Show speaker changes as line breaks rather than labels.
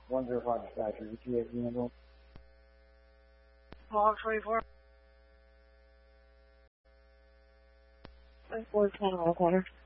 1 05 dispatcher, ETA handle.
Log 24. 410 all corner.